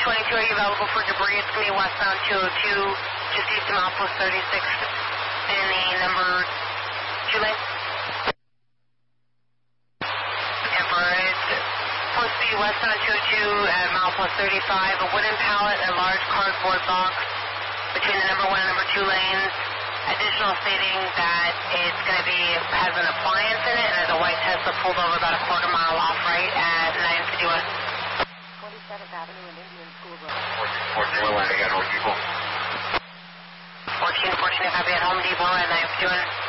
22, are you available for debris? It's going to be westbound 202, just east of milepost 36, in the number 2 lane. It's supposed to be westbound 202 at milepost 35, a wooden pallet and a large cardboard box between the number 1 and number 2 lanes. Additional stating that it's going to be, has an appliance in it, and there's a white Tesla pulled over about a quarter mile off right at 951. 27th Avenue and Indian School Road. 14, I got Home Depot. 14, copy at Home Depot at 951.